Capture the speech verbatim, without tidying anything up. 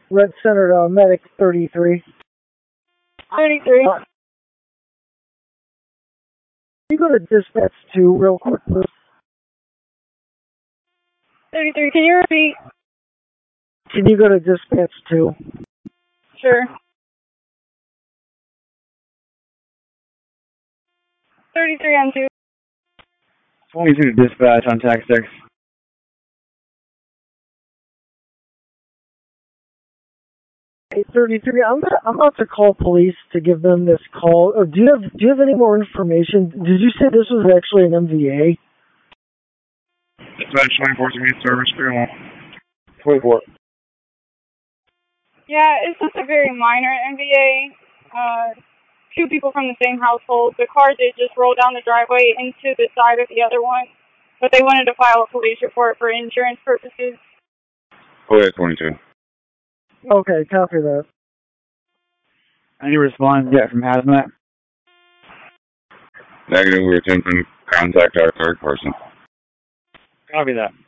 Red Center, uh, Medic thirty-three. thirty-three. Uh, can you go to dispatch two real quick, please? thirty-three, can you repeat? Can you go to dispatch two? Sure. thirty-three on two. twenty-two to dispatch on tax six. eight thirty-three. I'm gonna, I'm about to call police to give them this call. Oh, do you have do you have any more information? Did you say this was actually an M V A? Dispatch twenty-four to meet service three. twenty-four. Yeah, it's just a very minor M V A. Uh, two people from the same household. The car did just roll down the driveway into the side of the other one, but they wanted to file a police report for insurance purposes. Oh, yeah, twenty-two. Okay, copy that. Any response yet from Hazmat? Negative, we're attempting to contact our third person. Copy that.